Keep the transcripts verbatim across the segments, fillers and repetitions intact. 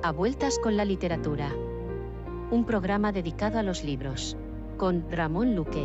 A Vueltas con la Literatura. Un programa dedicado a los libros. Con Ramón Luque.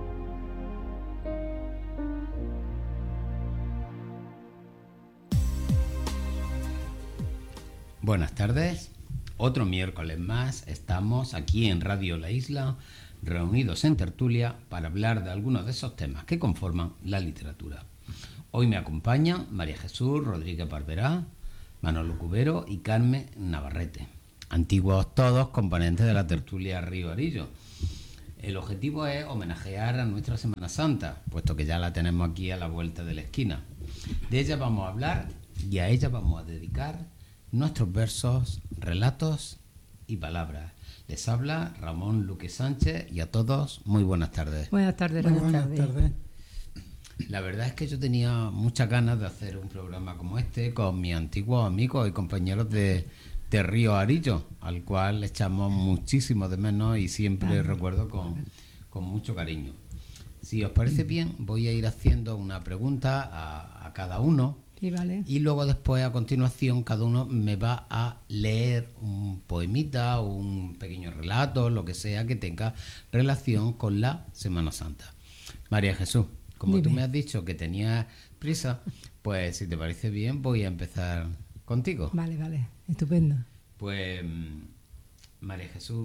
Buenas tardes. Otro miércoles más estamos aquí en Radio La Isla, reunidos en tertulia para hablar de algunos de esos temas que conforman la literatura. Hoy me acompañan María Jesús Rodríguez Barberá, Manolo Cubero y Carmen Navarrete, antiguos todos componentes de la tertulia Río Arillo. El objetivo es homenajear a nuestra Semana Santa, puesto que ya la tenemos aquí a la vuelta de la esquina. De ella vamos a hablar y a ella vamos a dedicar nuestros versos, relatos y palabras. Les habla Ramón Luque Sánchez y a todos muy buenas tardes. Buenas tardes, Buenas, buenas buenas tardes. tardes. La verdad es que yo tenía muchas ganas de hacer un programa como este con mis antiguos amigos y compañeros de, de Río Arillo, al cual echamos muchísimo de menos y siempre Claro. recuerdo con, con mucho cariño. Si os parece bien, voy a ir haciendo una pregunta a, a cada uno. Sí, vale. Y luego después, a continuación, cada uno me va a leer un poemita o un pequeño relato, lo que sea que tenga relación con la Semana Santa. María Jesús, como Dime. tú me has dicho que tenías prisa, pues si te parece bien voy a empezar contigo. Vale, vale. Estupendo. Pues, mm, María Jesús,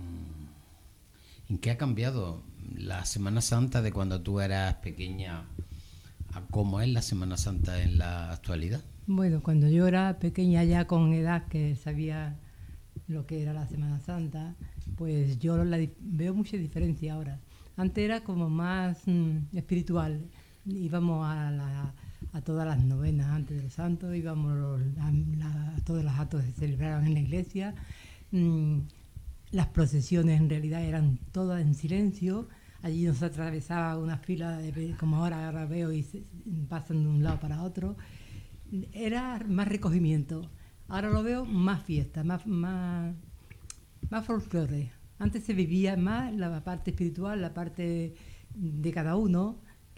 mm, ¿en qué ha cambiado la Semana Santa de cuando tú eras pequeña a cómo es la Semana Santa en la actualidad? Bueno, cuando yo era pequeña ya con edad que sabía lo que era la Semana Santa, pues yo la di- veo mucha diferencia ahora. Antes era como más mm, espiritual. Íbamos a, la- a todas las novenas antes de los santos, íbamos los- a, la- a todos los actos que se celebraban en la iglesia. Mm, las procesiones en realidad eran todas en silencio. Allí nos atravesaba una fila, de, como ahora, ahora veo, y se, pasan de un lado para otro. Era más recogimiento. Ahora lo veo más fiesta, más, más, más folclore. Antes se vivía más la parte espiritual, la parte de cada uno,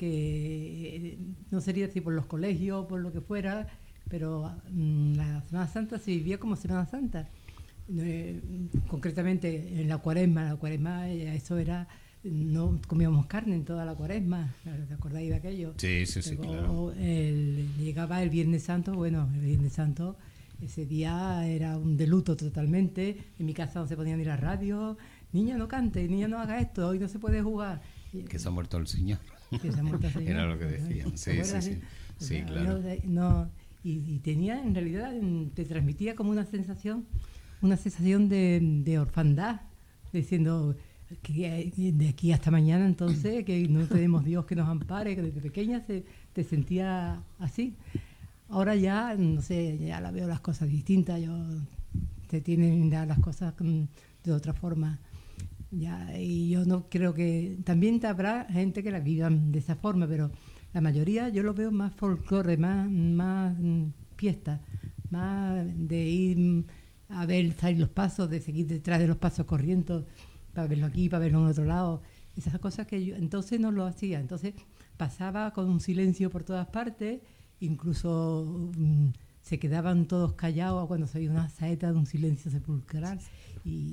que no sería así por los colegios, por lo que fuera, pero mm, la Semana Santa se vivía como Semana Santa. Eh, concretamente en la cuaresma, la cuaresma eh, eso era, no comíamos carne en toda la cuaresma, ¿te acordáis de aquello? Sí, sí, sí, Luego, claro. el- llegaba el Viernes Santo, bueno, el Viernes Santo, ese día era un de luto totalmente, en mi casa no se podía ni la radio, niña no cante, niña no haga esto, hoy no se puede jugar. Que se ha muerto el Señor. Que se ha muerto el Señor. Era lo que decían. ¿Te Sí, sí, acuerdas? sí. O Sí, sea, claro. no, no, y, y tenía, en realidad, en- te transmitía como una sensación, una sensación de, de orfandad, diciendo que de aquí hasta mañana entonces, que no tenemos Dios que nos ampare, que desde pequeña se, te sentía así. Ahora ya, no sé, ya la veo las cosas distintas, yo te tienen ya las cosas mm, de otra forma. Ya, y yo no creo que... También habrá gente que la vivan de esa forma, pero la mayoría yo lo veo más folclore, más, más mm, fiesta, más de ir mm, a ver salir los pasos, de seguir detrás de los pasos corriendo, para verlo aquí, para verlo en otro lado. Esas cosas que yo entonces no lo hacía. Entonces pasaba con un silencio por todas partes, incluso mm, se quedaban todos callados cuando se oía una saeta de un silencio sepulcral. Y,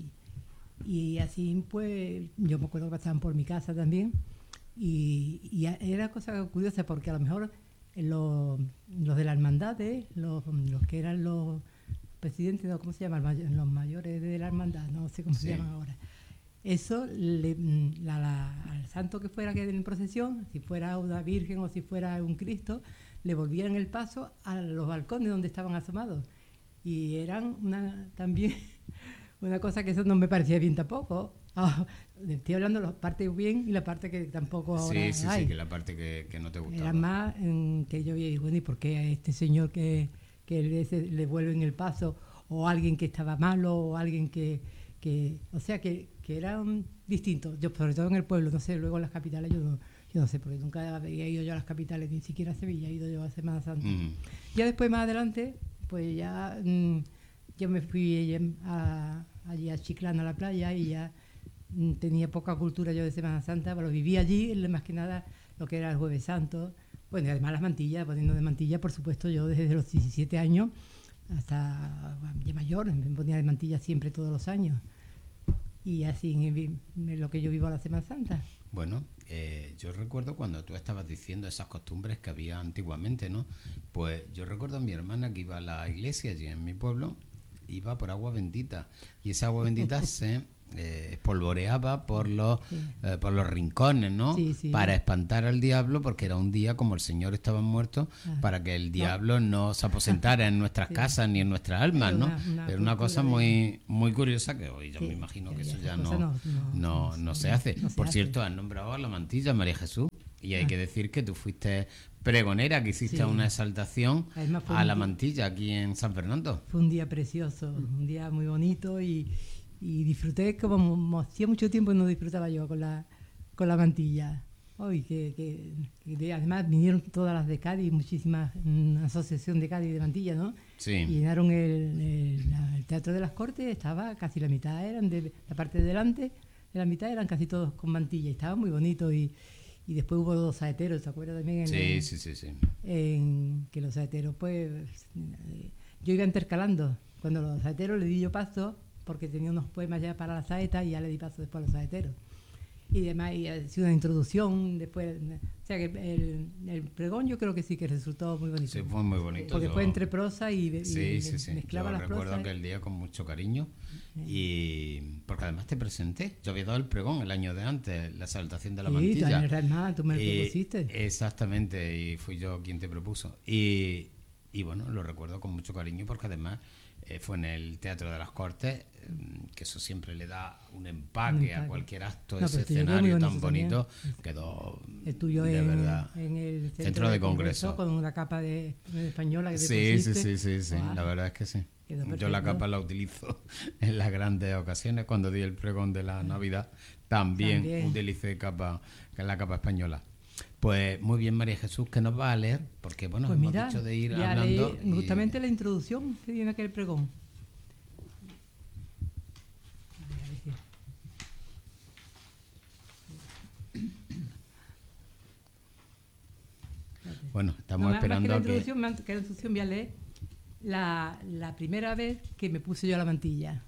y así, pues, yo me acuerdo que pasaban por mi casa también. Y, y era cosa curiosa porque a lo mejor los, los de la hermandad, ¿eh? los, los que eran los presidentes, no, ¿cómo se llama? Los mayores de la hermandad, no sé cómo Sí. se llaman ahora. Eso, le, la, la, al santo que fuera que en procesión, si fuera una virgen o si fuera un Cristo, le volvían el paso a los balcones donde estaban asomados. Y eran una, también una cosa que eso no me parecía bien tampoco. Ah, estoy hablando de la parte bien y la parte que tampoco ahora Sí, sí, hay. sí, que la parte que, que no te gustaba. Era más en que yo veía, bueno, ¿y por qué a este señor que, que le, se- le vuelven el paso? O alguien que estaba malo, o alguien que... que o sea, que, que eran distintos. Yo, sobre todo en el pueblo, no sé, luego en las capitales yo no, yo no sé, porque nunca había ido yo a las capitales, ni siquiera a Sevilla he ido yo a Semana Santa. Mm. Ya después, más adelante, pues ya mm, yo me fui a, allí a Chiclana, a la playa, y ya mm, tenía poca cultura yo de Semana Santa, pero viví allí, más que nada, lo que era el Jueves Santo. Bueno, y además las mantillas, poniendo de mantilla, por supuesto, yo desde los diecisiete años hasta ya mayor, me ponía de mantilla siempre todos los años. Y así es lo que yo vivo a la Semana Santa. Bueno, eh, yo recuerdo cuando tú estabas diciendo esas costumbres que había antiguamente, ¿no? Pues yo recuerdo a mi hermana que iba a la iglesia allí en mi pueblo, iba por agua bendita, y esa agua bendita se eh, espolvoreaba por los sí. eh, por los rincones, ¿no? Sí, sí. Para espantar al diablo, porque era un día como el Señor estaba muerto, ah. para que el diablo no, no se aposentara en nuestras sí. casas ni en nuestras almas, ¿no? Una, una era una cosa muy muy curiosa que hoy yo sí, me imagino que eso ya no no, no, no, no se hace. No se por hace. Cierto, has nombrado a la mantilla, María Jesús, y hay ah. que decir que tú fuiste pregonera, que hiciste sí. una exaltación a la mantilla aquí en San Fernando. Fue un día precioso, un día muy bonito y y disfruté como hacía mucho tiempo no disfrutaba yo con la con la mantilla. Hoy que, que, que además vinieron todas las de Cádiz, muchísimas, una asociación de Cádiz de mantilla, ¿no? Sí. Y llenaron el, el, el Teatro de las Cortes, estaba casi la mitad, eran de la parte de delante, de la mitad eran casi todos con mantilla, y estaba muy bonito. Y, y después hubo dos saeteros, ¿te acuerdas también? En, sí, en, sí, sí, sí. En que los saeteros, pues, yo iba intercalando. Cuando los saeteros le di yo paso, porque tenía unos poemas ya para la saeta y ya le di paso después a los saeteros. Y demás, y ha sido una introducción después. O sea que el, el pregón yo creo que sí que resultó muy bonito. Sí, fue muy bonito. Porque yo... fue entre prosa y, y sí, sí, sí. mezclaba yo las prosas. recuerdo aquel día con mucho cariño. Sí. Y porque además te presenté. Yo había dado el pregón el año de antes, la exaltación de la sí, mantilla. Sí, tú, tú me lo y, propusiste. Exactamente, y fui yo quien te propuso. Y, y bueno, lo recuerdo con mucho cariño porque además eh, fue en el Teatro de las Cortes, que eso siempre le da un empaque, un empaque. a cualquier acto, no, ese escenario tan bonito, también. Quedó el tuyo de en, verdad en el centro, centro de, de congreso. congreso con una capa de, de española que te sí, pusiste. sí, sí, sí, sí. Wow. La verdad es que sí. Yo la capa la utilizo en las grandes ocasiones, cuando di el pregón de la Navidad, también, también. utilicé capa, que es la capa española. Pues muy bien, María Jesús, que nos va a leer, porque bueno, pues hemos mira, dicho de ir ya hablando. Leí, y... justamente la introducción que tiene aquel pregón. Bueno, estamos no, esperando más que la a introducción, que... que la introducción voy a leer la, la primera vez que me puse yo la mantilla,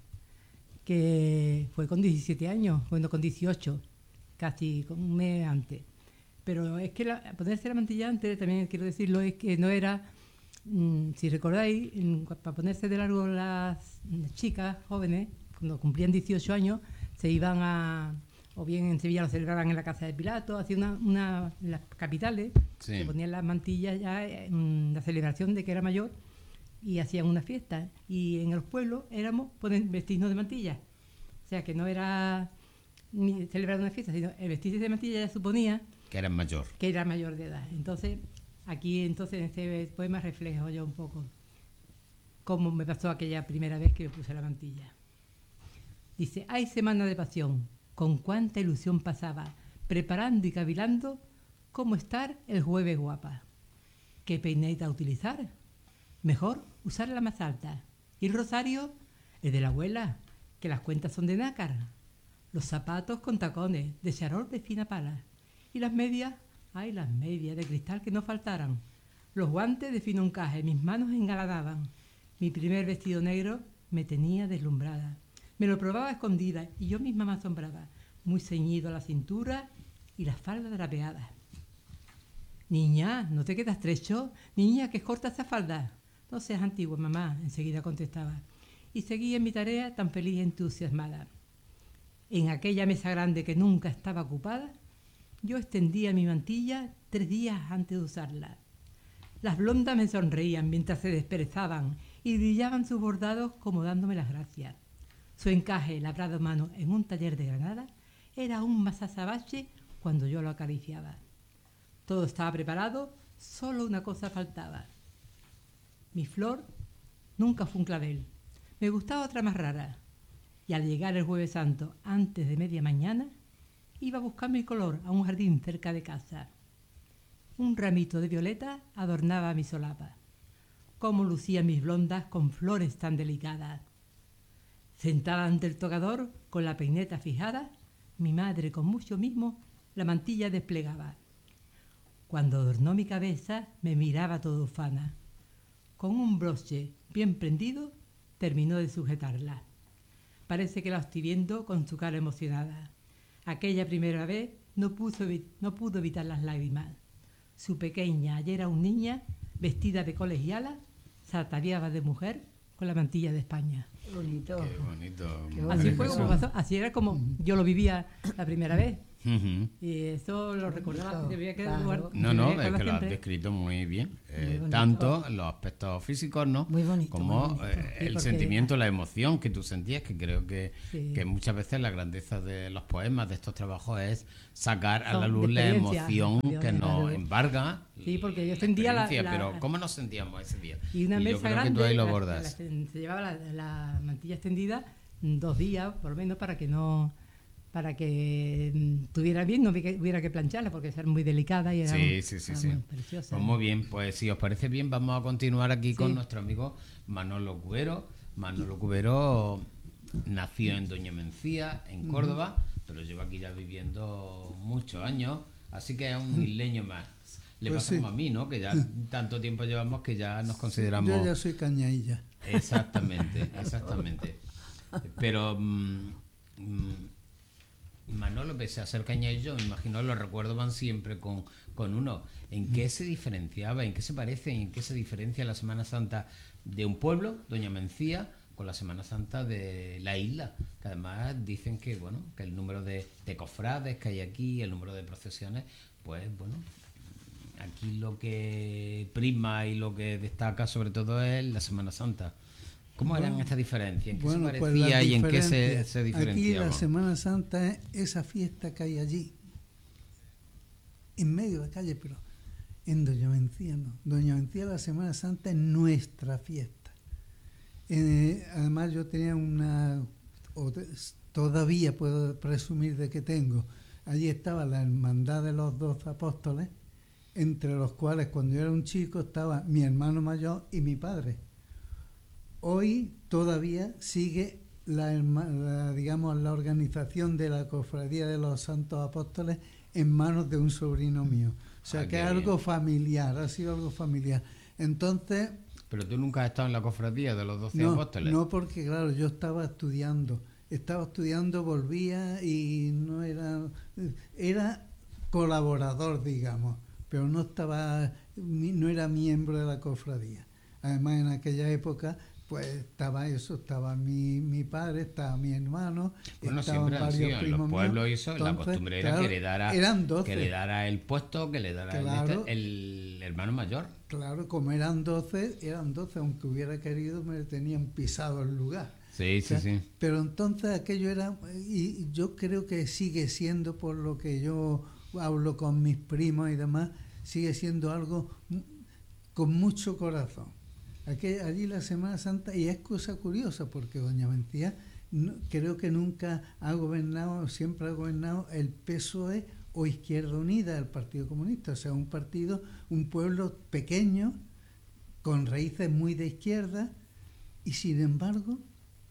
que fue con diecisiete años, bueno, con dieciocho, casi con un mes antes. Pero es que la, ponerse la mantilla antes, también quiero decirlo, es que no era, mmm, si recordáis, en, para ponerse de largo las chicas jóvenes, cuando cumplían dieciocho años, se iban a, o bien en Sevilla lo celebraban en la Casa de Pilato, hacía una, una en las capitales, sí. Se ponían las mantillas ya en la celebración de que era mayor y hacían una fiesta. Y en los pueblos éramos poner, vestirnos de mantilla. O sea que no era ni celebrar una fiesta, sino el vestirse de mantilla ya suponía que era mayor. Que era mayor de edad. Entonces, aquí entonces en este poema reflejo yo un poco cómo me pasó aquella primera vez que me puse la mantilla. Dice, ay, semana de pasión, con cuánta ilusión pasaba, preparando y cavilando cómo estar el jueves guapa. ¿Qué peineta utilizar? Mejor usar la más alta. Y el rosario, el de la abuela, que las cuentas son de nácar. Los zapatos con tacones, de charol de fina pala. Y las medias, ay, las medias de cristal que no faltaran. Los guantes de fino encaje, mis manos engalanaban. Mi primer vestido negro me tenía deslumbrada. Me lo probaba a escondida y yo misma me asombraba. Muy ceñido a la cintura y las faldas drapeadas. Niña, ¿no te queda estrecho? Niña, que es corta esa falda. No seas antigua, mamá, enseguida contestaba. Y seguí en mi tarea tan feliz y entusiasmada. En aquella mesa grande que nunca estaba ocupada, yo extendía mi mantilla tres días antes de usarla. Las blondas me sonreían mientras se desperezaban y brillaban sus bordados como dándome las gracias. Su encaje labrado a mano en un taller de Granada era aún más azabache cuando yo lo acariciaba. Todo estaba preparado, solo una cosa faltaba. Mi flor nunca fue un clavel. Me gustaba otra más rara. Y al llegar el Jueves Santo, antes de media mañana, iba a buscar mi color a un jardín cerca de casa. Un ramito de violeta adornaba mi solapa. Cómo lucían mis blondas con flores tan delicadas. Sentada ante el tocador, con la peineta fijada, mi madre con mucho mimo la mantilla desplegaba. Cuando adornó mi cabeza, me miraba todo ufana. Con un broche bien prendido, terminó de sujetarla. Parece que la estoy viendo con su cara emocionada. Aquella primera vez no pudo, no pudo evitar las lágrimas. Su pequeña, ayer aún niña, vestida de colegiala, se ataviaba de mujer con la mantilla de España. Qué bonito. Qué bonito. Qué Así fue bonito. como pasó, así era como yo lo vivía la primera vez. Ujú. Y eso lo recordaba. Debía que Claro. guard- No, no, debía es que lo has siempre. descrito muy bien. Eh, Muy bonito. tanto los aspectos físicos, ¿no? Muy bonito, como muy bonito. eh, Sí, el porque- sentimiento, la emoción que tú sentías, que creo que, Sí. que muchas veces la grandeza de los poemas, de estos trabajos, es sacar a Son la de luz la experiencia, emoción de que nos claro. embarga. Sí, porque yo la sentía la- experiencia, la- Pero ¿cómo nos sentíamos ese día? Y una yo mesa creo grande, que tú ahí lo la- abordas. la- se llevaba la, la mantilla extendida dos días, por lo menos, para que no para que mm, tuviera bien, no hubiera que- hubiera que plancharla, porque era muy delicada y era, Sí, muy- sí, sí, era sí. muy preciosa. Pues muy bien, pues si os parece bien, vamos a continuar aquí con Sí. nuestro amigo Manolo Cubero. Manolo Cubero nació en Doña Mencía, en Córdoba, pero lleva aquí ya viviendo muchos años, así que es un isleño más. Le Pues pasa sí. como a mí, ¿no? Que ya tanto tiempo llevamos que ya nos consideramos... Yo ya soy cañailla. Exactamente, exactamente. Pero mm, mm, Manolo, pese a ser cañaillo, me imagino los recuerdos van siempre con, con uno. ¿En qué se diferenciaba? ¿En qué se parece? ¿En qué se diferencia la Semana Santa de un pueblo, Doña Mencía, con la Semana Santa de la isla? Que además dicen que, bueno, que el número de, de cofrades que hay aquí, el número de procesiones, pues bueno, aquí lo que prima y lo que destaca sobre todo es la Semana Santa. ¿Cómo eran Bueno, estas diferencias? ¿En qué Bueno, se pues parecía las y en qué se, diferencias. se Aquí diferenciaba? la Semana Santa es esa fiesta que hay allí, en medio de la calle, pero en Doña Mencía no. Doña Mencía, la Semana Santa es nuestra fiesta. Eh, además yo tenía una, o te- todavía puedo presumir de que tengo, allí estaba la Hermandad de los Doce Apóstoles, entre los cuales cuando yo era un chico estaba mi hermano mayor y mi padre. Hoy todavía sigue la, herma- la, digamos, la organización de la Cofradía de los Santos Apóstoles en manos de un sobrino mío. O sea Ah, que qué es algo bien. familiar, ha sido algo familiar. Entonces, Pero tú nunca has estado en la cofradía de los doce no, apóstoles. no porque claro, yo estaba estudiando, estaba estudiando, volvía y no era, era colaborador, digamos, pero no estaba, no era miembro de la cofradía. Además en aquella época pues estaba eso, estaba mi, mi padre, estaba mi hermano, Bueno, estaban siempre han varios sido en primos los pueblos míos. y eso, la Entonces, costumbre era claro, que le dara eran doce. que le dara el puesto, que le dara el Claro. este, el, hermano mayor. Claro, como eran doce, eran doce, aunque hubiera querido me tenían pisado el lugar. Sí, O sea, sí, sí. Pero entonces aquello era, y yo creo que sigue siendo, por lo que yo hablo con mis primos y demás, sigue siendo algo m- con mucho corazón. Aquí, allí la Semana Santa, y es cosa curiosa, porque Doña Mencía no- creo que nunca ha gobernado, siempre ha gobernado el P S O E o Izquierda Unida, el Partido Comunista, o sea, un partido, un pueblo pequeño, con raíces muy de izquierda, y sin embargo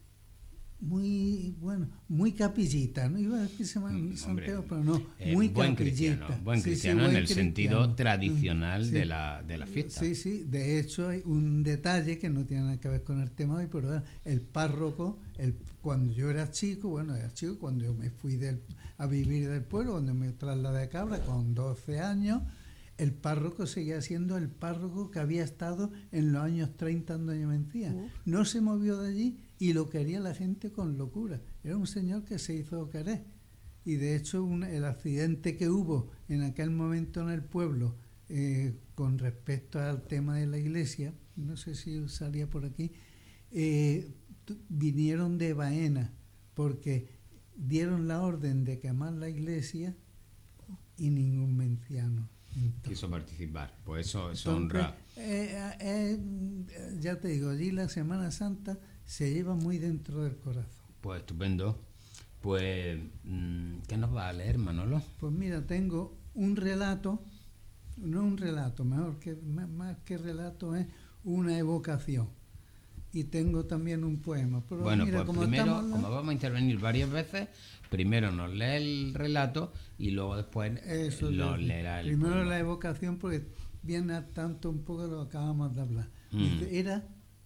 muy, bueno, muy capillita, no iba a decir Semana Mm, Santiago, hombre, pero no, Eh, muy buen capillita. cristiano, buen Sí, sí, cristiano buen en el cristiano. sentido tradicional Sí. de la de la fiesta. Sí, sí, de hecho hay un detalle que no tiene nada que ver con el tema de hoy, pero el párroco, el, cuando yo era chico, bueno, era chico, cuando yo me fui del, a vivir del pueblo, cuando me trasladé a Cabra con doce años, el párroco seguía siendo el párroco que había estado en los años treinta en Doña Mencía. Uf. No se movió de allí y lo quería la gente con locura. Era un señor que se hizo querer. Y de hecho un- el accidente que hubo en aquel momento en el pueblo eh, con respecto al tema de la iglesia, no sé si salía por aquí, eh, tu- vinieron de Baena porque dieron la orden de quemar la iglesia y ningún menciano. Entonces, Quiso participar. Pues eso, eso entonces, honra. eh, eh, ya te digo, allí la Semana Santa se lleva muy dentro del corazón. Pues estupendo. Pues, mm, ¿qué nos va a leer, Manolo? Pues mira, tengo un relato, no un relato, mejor que más más que relato es una evocación. Y tengo también un poema. Pero Bueno, mira, pues como primero, estamos hablando- como vamos a intervenir varias veces, primero nos lee el relato y luego después Eso lo es, leerá el primero poema. la evocación porque viene a tanto un poco de lo que acabamos de hablar. Mm. Dice, era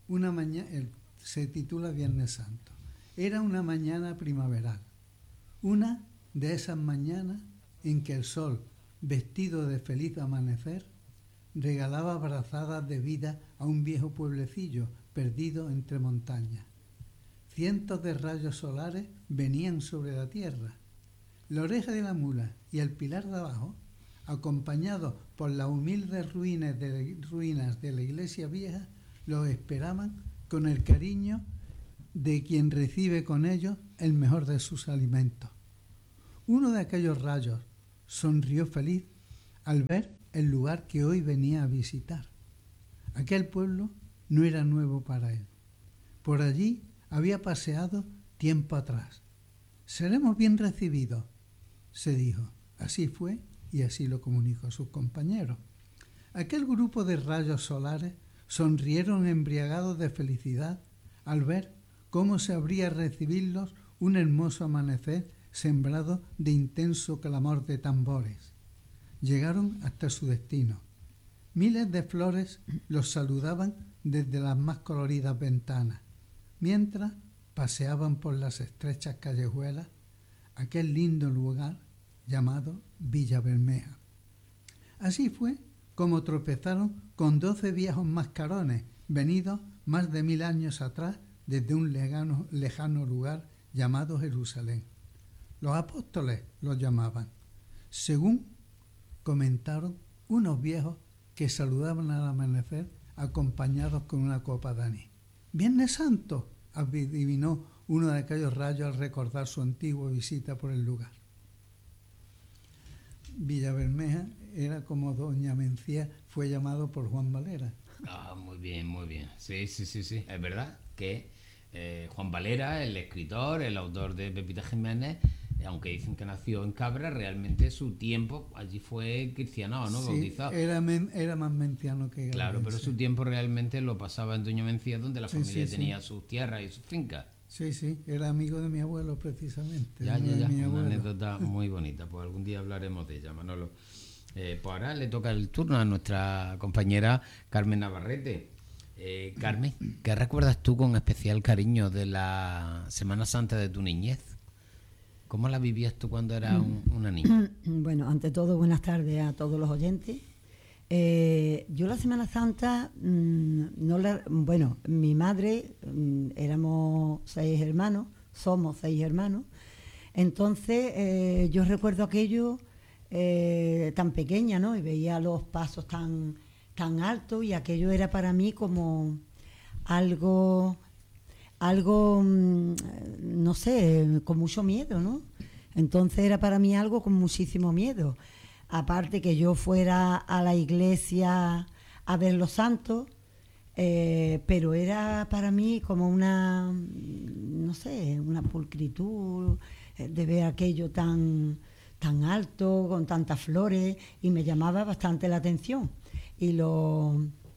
una mañana, se titula Viernes Santo. Era una mañana primaveral, una de esas mañanas en que el sol, vestido de feliz amanecer, regalaba brazadas de vida a un viejo pueblecillo perdido entre montañas. Cientos de rayos solares venían sobre la tierra. La oreja de la mula y el pilar de abajo, acompañados por las humildes ruinas de, ruinas de la iglesia vieja, los esperaban con el cariño de quien recibe con ellos el mejor de sus alimentos. Uno de aquellos rayos sonrió feliz al ver el lugar que hoy venía a visitar. Aquel pueblo no era nuevo para él. Por allí había paseado tiempo atrás. Seremos bien recibidos, se dijo. Así fue y así lo comunicó a sus compañeros. Aquel grupo de rayos solares sonrieron embriagados de felicidad al ver cómo se abría a recibirlos un hermoso amanecer sembrado de intenso clamor de tambores. Llegaron hasta su destino. Miles de flores los saludaban desde las más coloridas ventanas, mientras paseaban por las estrechas callejuelas aquel lindo lugar llamado Villa Bermeja. Así fue como tropezaron con doce viejos mascarones venidos más de mil años atrás desde un lejano, lejano lugar llamado Jerusalén. Los apóstoles los llamaban, según comentaron unos viejos que saludaban al amanecer acompañados con una copa de anís. Viernes Santo, adivinó uno de aquellos rayos al recordar su antigua visita por el lugar. Villabermeja era como Doña Mencía fue llamado por Juan Valera. Ah, muy bien, muy bien. Sí, sí, sí, sí. Es verdad que eh, Juan Valera, el escritor, el autor de Pepita Jiménez, aunque dicen que nació en Cabra, realmente su tiempo allí fue cristianado, ¿no? Sí, bautizado. Era, men, era más menciano que Claro, gallense. pero su tiempo realmente lo pasaba en Doña Mencía, donde la Sí, familia sí, tenía sí. sus tierras y sus fincas. Sí, sí, era amigo de mi abuelo precisamente. Ya, uno ya, de ya, mi una abuelo. anécdota muy bonita. Pues algún día hablaremos de ella, Manolo. Eh, pues ahora le toca el turno a nuestra compañera Carmen Navarrete. Eh, Carmen, ¿qué recuerdas tú con especial cariño de la Semana Santa de tu niñez? ¿Cómo la vivías tú cuando eras un, una niña? Bueno, ante todo, buenas tardes a todos los oyentes. Eh, yo la Semana Santa, mmm, no la, bueno, mi madre, mmm, éramos seis hermanos, somos seis hermanos, entonces eh, yo recuerdo aquello eh, tan pequeña, ¿no? Y veía los pasos tan, tan altos y aquello era para mí como algo... algo, no sé, con mucho miedo, ¿no? Entonces era para mí algo con muchísimo miedo. Aparte que yo fuera a la iglesia a ver los santos, eh, pero era para mí como una, no sé, una pulcritud de ver aquello tan, tan alto, con tantas flores, y me llamaba bastante la atención. Y los,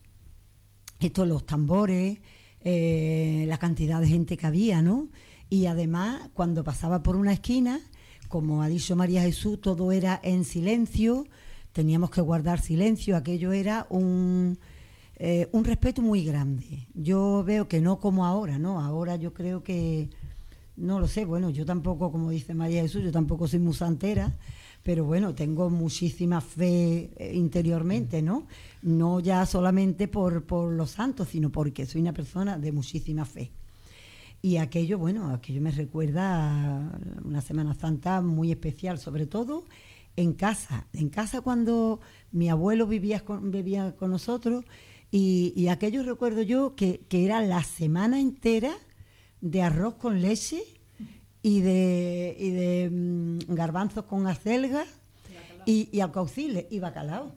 estos, los tambores... Eh, la cantidad de gente que había, ¿no? Y además, cuando pasaba por una esquina, como ha dicho María Jesús, todo era en silencio, teníamos que guardar silencio, aquello era un, eh, un respeto muy grande. Yo veo que no como ahora, ¿no? Ahora yo creo que, no lo sé, bueno, yo tampoco, como dice María Jesús, yo tampoco soy muy santera, pero bueno, tengo muchísima fe interiormente, ¿no? No ya solamente por, por los santos, sino porque soy una persona de muchísima fe. Y aquello, bueno, aquello me recuerda a una Semana Santa muy especial, sobre todo en casa. En casa cuando mi abuelo vivía con, vivía con nosotros, y, y aquello recuerdo yo que, que era la semana entera de arroz con leche y de, y de mmm, garbanzos con acelga y, y alcauciles y bacalao.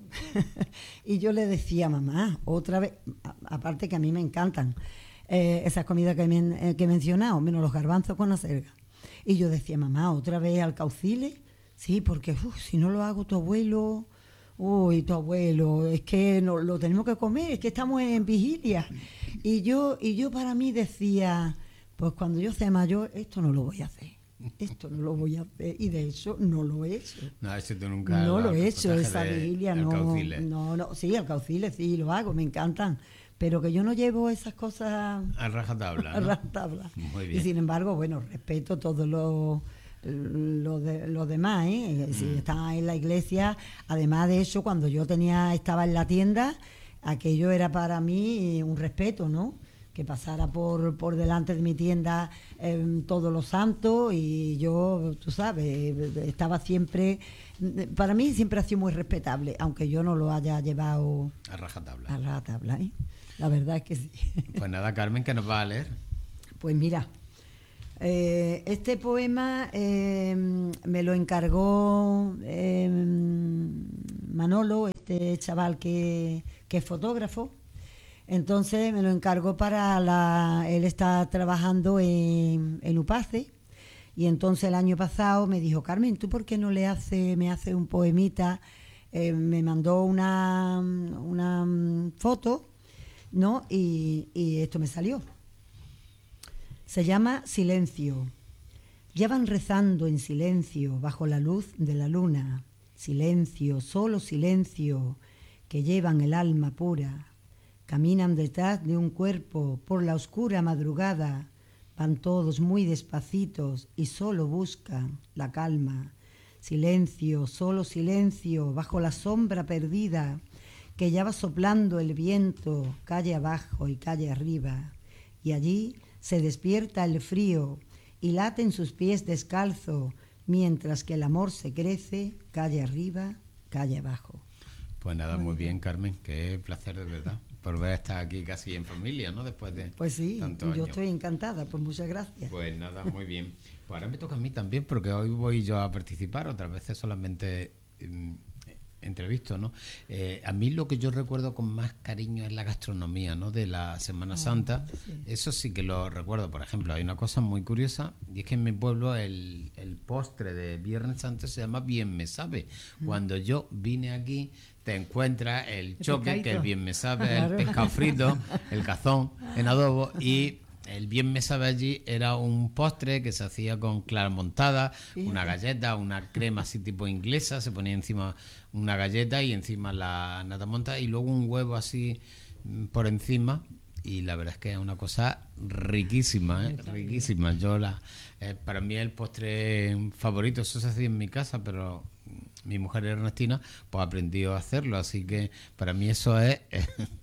Y yo le decía, mamá, otra vez, a, aparte que a mí me encantan eh, esas comidas que, me, eh, que he mencionado, menos los garbanzos con acelga. Y yo decía, mamá, otra vez alcauciles, sí, porque uf, si no lo hago tu abuelo, uy, tu abuelo, es que no, lo tenemos que comer, es que estamos en vigilia. Y yo, y yo para mí decía... Pues cuando yo sea mayor, esto no lo voy a hacer. Esto no lo voy a hacer. Y de hecho, no lo he hecho. No, eso tú nunca... No lo he hecho, esa de vigilia, no, no, no. Sí, alcauciles, sí, lo hago, me encantan. pero que yo no llevo esas cosas A rajatabla, a ¿no? rajatabla. Muy Y bien. sin embargo, bueno, respeto todo lo, lo, de, lo demás, ¿eh? Si Mm. está en la iglesia, además de eso, cuando yo tenía estaba en la tienda, aquello era para mí un respeto, ¿no? Que pasara por, por delante de mi tienda eh, todos los santos y yo, tú sabes, estaba siempre, para mí siempre ha sido muy respetable, aunque yo no lo haya llevado A rajatabla. a la tabla, ¿eh? La verdad es que sí. Pues nada, Carmen, que nos va a leer. Pues mira, eh, este poema eh, me lo encargó eh, Manolo, este chaval que, que es fotógrafo. Entonces me lo encargó para la... Él está trabajando en, en UPACE y entonces el año pasado me dijo, Carmen, ¿tú por qué no le hace, me hace un poemita? Eh, me mandó una, una foto, ¿no? Y, y esto me salió. Se llama Silencio. Ya van rezando en silencio bajo la luz de la luna. Silencio, solo silencio, que llevan el alma pura. Caminan detrás de un cuerpo por la oscura madrugada. Van todos muy despacitos y solo buscan la calma. Silencio, solo silencio, bajo la sombra perdida, que ya va soplando el viento, calle abajo y calle arriba. Y allí se despierta el frío y late en sus pies descalzo, mientras que el amor se crece, calle arriba, calle abajo. Pues nada, muy bien, Carmen. Qué placer, de verdad, por ver estar aquí casi en familia, ¿no? Después de Pues sí, tantos yo años. estoy encantada, pues muchas gracias. Pues nada, muy bien. Pues ahora me toca a mí también, porque hoy voy yo a participar, otras veces solamente mm, entrevisto, ¿no? Eh, a mí lo que yo recuerdo con más cariño es la gastronomía, ¿no? De la Semana Santa. sí. Eso sí que lo recuerdo. Por ejemplo, hay una cosa muy curiosa, y es que en mi pueblo el, el postre de Viernes Santo se llama Bien Me Sabe. Cuando yo vine aquí, te encuentras el choque, que el pescadito. Bien Me Sabe, el Claro. pescado frito, el cazón en adobo, y el Bien Me Sabe allí era un postre que se hacía con clara montada, una galleta, una crema así tipo inglesa, se ponía encima una galleta y encima la nata montada y luego un huevo así mm, por encima. Y la verdad es que es una cosa riquísima, ¿eh? riquísima. Yo la, eh, para mí el postre favorito, eso se hacía en mi casa, pero mi mujer Ernestina pues aprendió a hacerlo, así que para mí eso es eh,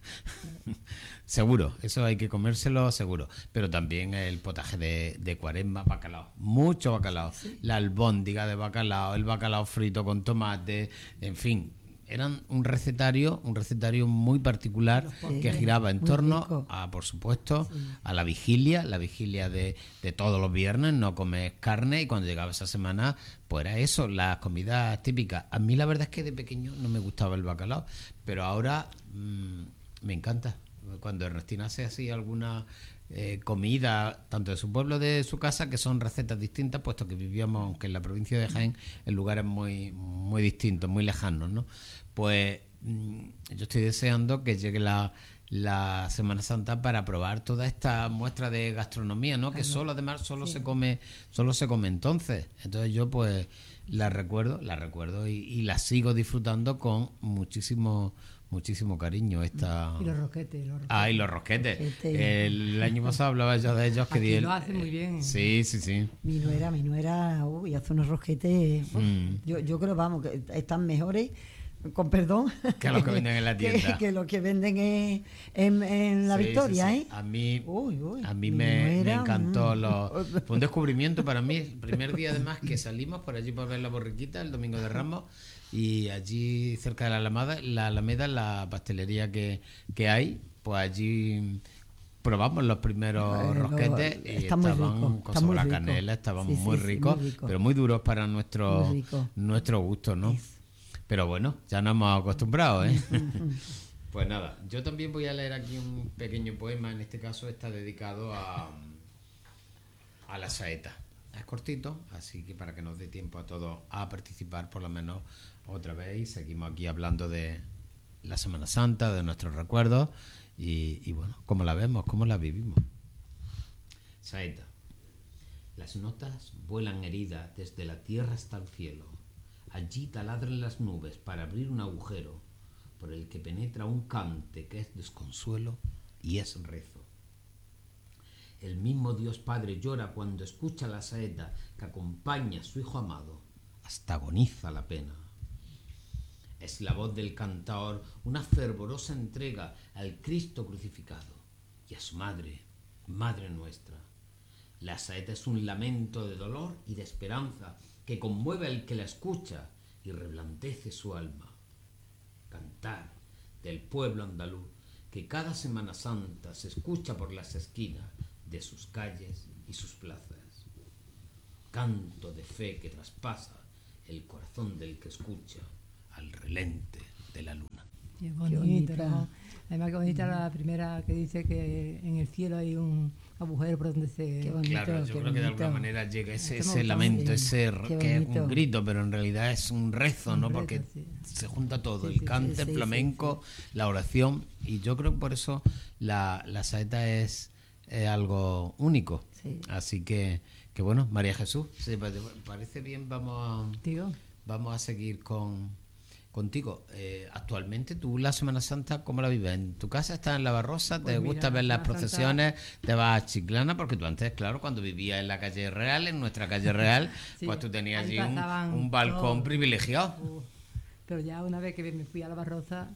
seguro, eso hay que comérselo seguro. Pero también el potaje de, de Cuaresma, bacalao, mucho bacalao, la albóndiga de bacalao, el bacalao frito con tomate, en fin. Eran un recetario, un recetario muy particular que giraba en muy torno rico. a, por supuesto, a la vigilia, la vigilia de, de todos los viernes, no comes carne, y cuando llegaba esa semana, pues era eso, las comidas típicas. A mí la verdad es que de pequeño no me gustaba el bacalao, pero ahora mmm, me encanta. Cuando Ernestina hace así alguna eh, comida, tanto de su pueblo, de su casa, que son recetas distintas, puesto que vivíamos, aunque en la provincia de Jaén, en lugares muy, muy distintos, muy lejanos, ¿no? Pues mmm, yo estoy deseando que llegue la, la Semana Santa para probar toda esta muestra de gastronomía, ¿no? Que solo, además, solo se come, solo se come entonces. Entonces yo pues la recuerdo, la recuerdo y, y la sigo disfrutando con muchísimo muchísimo cariño esta Y los rosquetes. Los rosquetes. ah y los rosquetes Rosquetes. el año pasado hablaba yo de ellos que Aquí di el- lo hacen muy bien. sí sí sí Mi nuera, mi nuera, uy, hace unos rosquetes. uf, Mm. yo, yo creo, vamos, que están mejores, con perdón, Que los que venden en la que- tienda. Que, los que venden en, en, en la Sí, Victoria, sí, sí. ¿eh? A mí, Uy, uy, a mí mi me, me nuera, encantó. mm. Los, fue un descubrimiento para mí. El primer día, además, que salimos por allí por ver la borriquita el domingo de Ramos. Y allí, cerca de la Alameda, la Alameda, la pastelería que, que hay, pues allí probamos los primeros Eh, lo- rosquetes y está muy estaban rico, con está sabor muy a rico. canela, estaban Sí, sí, muy sí, ricos, muy rico. pero muy duros para nuestro, Muy rico. nuestro gusto, ¿no? Pero bueno, ya nos hemos acostumbrado, ¿eh? Pues nada, yo también voy a leer aquí un pequeño poema, en este caso está dedicado a, a la saeta. Es cortito, así que para que nos dé tiempo a todos a participar por lo menos otra vez, y seguimos aquí hablando de la Semana Santa, de nuestros recuerdos y, y bueno, cómo la vemos, cómo la vivimos. Saeta. Las notas vuelan heridas desde la tierra hasta el cielo. Allí taladran las nubes para abrir un agujero por el que penetra un cante que es desconsuelo y es rezo. El mismo Dios Padre llora cuando escucha la saeta que acompaña a su Hijo amado, hasta agoniza la pena. Es la voz del cantaor una fervorosa entrega al Cristo crucificado y a su Madre, Madre nuestra. La saeta es un lamento de dolor y de esperanza que conmueve al que la escucha y reblandece su alma. Cantar del pueblo andaluz que cada Semana Santa se escucha por las esquinas de sus calles y sus plazas. Canto de fe que traspasa el corazón del que escucha al relente de la luna. Qué bonito, Qué bonita. ¿no? Además, qué bonita la primera que dice que en el cielo hay un agujero por donde se... Qué bonito, Claro, yo qué creo que de bonito. alguna manera llega ese, Estamos ese lamento, tan- ese r- Qué que es bonito. un grito, pero en realidad es un rezo, Un ¿no? rezo, Porque sí. se junta todo, Sí, el sí, cante, sí, el sí, flamenco, la oración, y yo creo que por eso la, la saeta es, es algo único. Sí. Así que, que bueno, María Jesús, si te parece bien, vamos a, Tío, vamos a seguir con contigo. Eh, actualmente, tú la Semana Santa, ¿cómo la vives? ¿En tu casa estás en la Barrosa? ¿Te Pues mira, gusta ver la las Semana procesiones? ¿Te vas a Chiclana? Porque tú antes, claro, cuando vivías en la calle Real, en nuestra calle Real, Sí, pues tú tenías ahí allí un, pasaban un balcón todos. privilegiado. uh, pero ya una vez que me fui a la Barroza,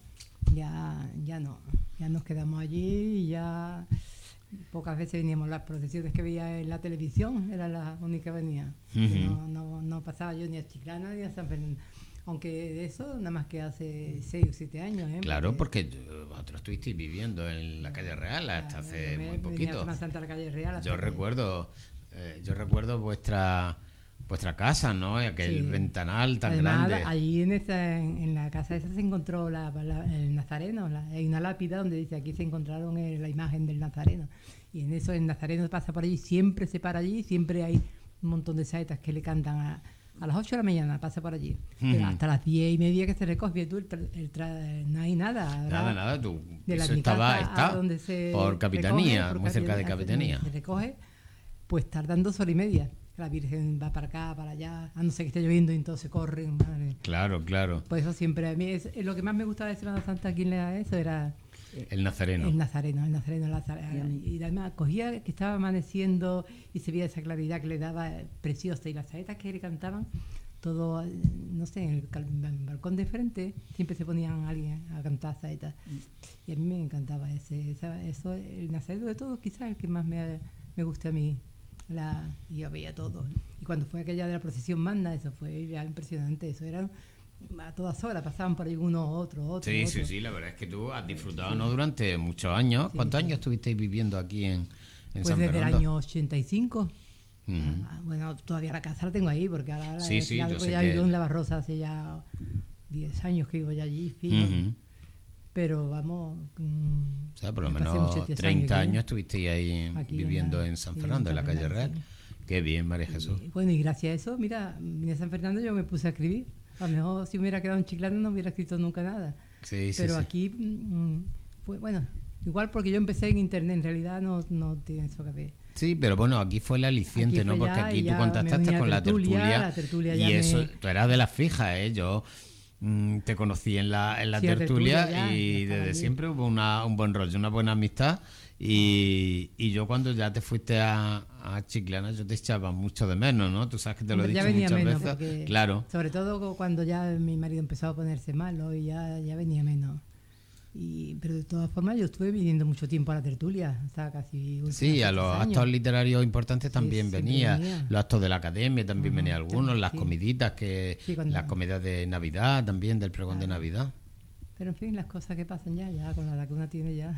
ya, ya no. Ya nos quedamos allí y ya pocas veces veníamos las procesiones que veía en la televisión, era la única que venía. Que Ujú. no, no, no pasaba yo ni a Chiclana ni a San Fernando. Aunque de eso nada más que hace seis o siete años. ¿eh? Claro, porque yo- vosotros estuvisteis viviendo en la calle Real hasta Claro, hace yo me- muy venía a poquito. Semana Santa a la calle Real. hasta Yo que- recuerdo, eh, yo recuerdo vuestra vuestra casa, ¿no? Aquel Sí. ventanal tan Además, grande. allí en, esa, en, en la casa esa se encontró la, la- el Nazareno. La- hay una lápida donde dice aquí se encontraron eh, la imagen del Nazareno. Y en eso el Nazareno pasa por allí, siempre se para allí, siempre hay un montón de saetas que le cantan a, a las ocho de la mañana, pasa por allí. Pero Ujú. hasta las diez y media que se recoge, tú, el tra- el tra- no hay nada. habrá- Nada, nada, tú. de la Eso mi estaba, casa a está donde se por capitanía, recoge, por muy cerca de capitanía, capitanía. se recoge, pues tardan dos horas y media. La Virgen va para acá, para allá, a no ser que esté lloviendo y entonces corren. Madre. Claro, claro. Por eso siempre a mí es, es lo que más me gustaba de Semana Santa aquí en la eso era El nazareno. el Nazareno, el Nazareno, el Nazareno. Y a mí- Y además cogía que estaba amaneciendo y se veía esa claridad que le daba eh, preciosa y las saetas que le cantaban todo, eh, no sé, en el, cal- en el balcón de frente siempre se ponían alguien a cantar saetas y a mí me encantaba ese, esa- eso, el Nazareno de todos quizás el que más me, me gusta a mí. La, y yo veía todo. Y cuando fue aquella de la procesión magna, eso fue ya impresionante. Eso eran a todas horas, pasaban por ahí uno, otro, otro. Sí, otro. sí, sí, la verdad es que tú has disfrutado ¿no? durante muchos años. Sí, ¿Cuántos sí. años estuvisteis viviendo aquí en, en Pues San desde el Fernando? año ochenta y cinco. Ujú. Ah, bueno, todavía la casa la tengo ahí, porque ahora la- Sí, sí, la- yo sé ya que- vivo en La Barrosa hace ya diez años que vivo ya allí, fijo. Ujú. Pero vamos. mm, O sea, por lo me pasé menos muchos treinta aquí, años estuvisteis ahí aquí viviendo la- en San sí, Fernando, en la San calle Fernando, Real. sí. Qué bien, María Jesús. Y, bueno, y gracias a eso, mira, vine a San Fernando yo me puse a escribir. A lo mejor si hubiera quedado en Chiclana no hubiera escrito nunca nada. Sí, sí, Pero sí. aquí, mm, fue, bueno, igual porque yo empecé en internet, en realidad no, no tiene eso que ver. Sí, pero bueno, aquí fue el aliciente, Aquí ¿no? fue Porque ya, aquí y tú ya contactaste me uní a con la tertulia, tertulia, la tertulia y ya eso, me- tú eras de las fijas, ¿eh? Yo mm, te conocí en la, en la Sí, la tertulia, tertulia ya, y ya estaba desde allí. siempre hubo una, un buen rollo, una buena amistad. Y, y yo cuando ya te fuiste a, a Chiclana, yo te echaba mucho de menos, ¿no? Tú sabes que te lo he Hombre, ya dicho venía muchas menos, veces. porque Claro. sobre todo cuando ya mi marido empezó a ponerse malo y ya, ya venía menos. Y, pero de todas formas yo estuve viniendo mucho tiempo a la tertulia, hasta casi últimos Sí, a seis los años. actos literarios importantes también siempre venía, venía. los actos de la academia también Ujú, venía algunos, las sí. comiditas, que Sí, cuando- las comidas de Navidad también, del pregón de Claro. Navidad. Pero en fin, las cosas que pasan ya, ya con la edad que uno tiene ya.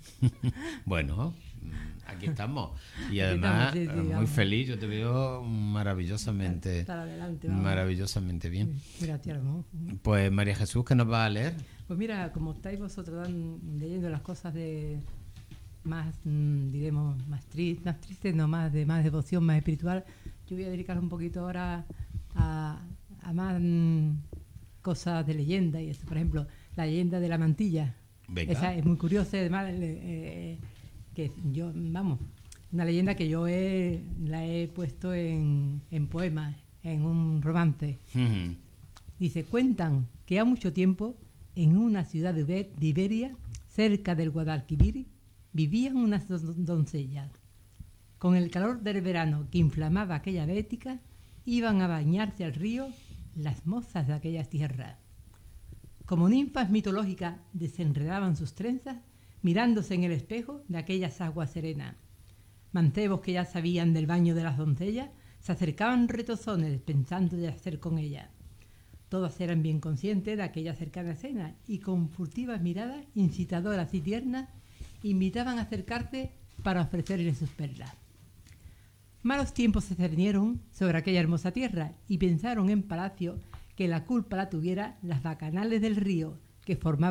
Bueno, mm, aquí estamos. Y Aquí además, estamos, sí, sí, eh, muy vamos. feliz, yo te veo maravillosamente, Para adelante, vamos. maravillosamente bien. Mira, tía, ¿no? Pues María Jesús, ¿qué nos va a leer? Pues mira, como estáis vosotros dan- leyendo las cosas de más, mm, diremos, más tristes, más tristes, no más de más devoción, más espiritual, yo voy a dedicar un poquito ahora a, a más mm, cosas de leyenda y eso. Por ejemplo, la leyenda de la mantilla. Venga. Esa es muy curiosa, además, eh, eh, que yo, vamos, una leyenda que yo he, la he puesto en, en poemas, en un romance. Ujú. Dice, cuentan que ha mucho tiempo, en una ciudad de Ibe- de Iberia, cerca del Guadalquivir, vivían unas don- doncellas. Con el calor del verano que inflamaba aquella Bética, iban a bañarse al río las mozas de aquella tierra. Como ninfas mitológicas desenredaban sus trenzas, mirándose en el espejo de aquellas aguas serenas. Mancebos que ya sabían del baño de las doncellas se acercaban retozones pensando de hacer con ellas. Todas eran bien conscientes de aquella cercana escena y con furtivas miradas incitadoras y tiernas invitaban a acercarse para ofrecerles sus perlas. Malos tiempos se cernieron sobre aquella hermosa tierra y pensaron en palacio que la culpa la tuviera las bacanales del río que formaban